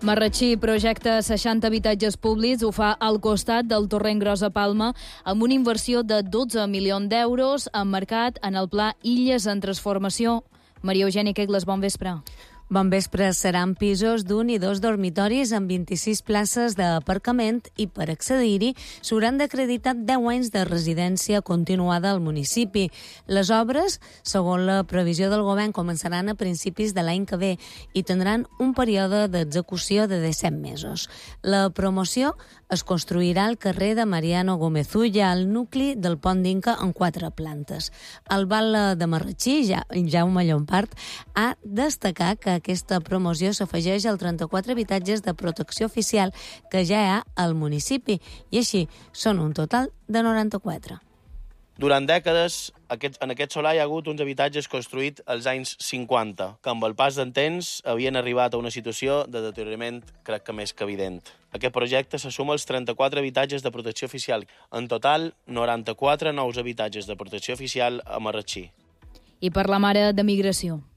Marratxí projecta 60 habitatges públics, ho fa al costat del Torrent Gros a Palma, amb una inversió de 12 milions d'euros emmarcat en el pla Illes en Transformació. Maria Eugènia Quegles, bon vespre. Bon vespre. Seran pisos d'un i dos dormitoris amb 26 places d'aparcament i per accedir-hi s'hauran d'acreditar 10 anys de residència continuada al municipi. Les obres, segons la previsió del govern, començaran a principis de l'any que ve i tindran un període d'execució de 17 mesos. La promoció es construirà al carrer de Mariano Gómez Ulla, al nucli del Pont d'Inca, en 4 plantes. El Val de Marratxí, Jaume Llompart, ha destacat que aquesta promoció s'afegeix als 34 habitatges de protecció oficial que ja hi ha al municipi, i així són un total de 94. Durant dècades, en aquest solar hi ha hagut uns habitatges construïts als anys 50, que amb el pas del temps havien arribat a una situació de deteriorament crec que més que evident. Aquest projecte se suma als 34 habitatges de protecció oficial. En total, 94 nous habitatges de protecció oficial a Marratxí. I per la mare de Migració.